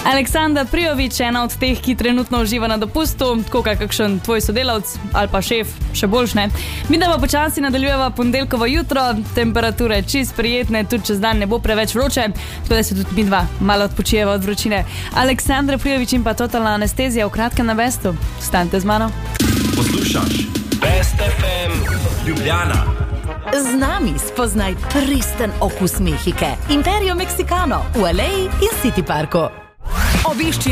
Aleksandra Prijović, ena od teh, ki trenutno uživa na dopustu, tako kakšen tvoj sodelavc ali pa šef, še boljš ne. Mi da pa počasi nadaljujeva ponedeljkovo jutro, temperature čist prijetne, tudi čez dan ne bo preveč vroče, tako da se tudi mi dva malo odpočijeva od vročine. Aleksandra Prijović in pa Totalna anestezija v kratkem na Bestu. Ostanite z mano. Poslušaš Best FM Ljubljana. Z nami spoznaj pristen okus Mehike. Imperio Mexicano v LA in City Parku. Obišči